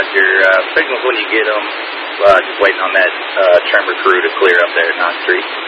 Roger. Signals when you get them. Just waiting on that trimmer crew to clear up there at 9th Street.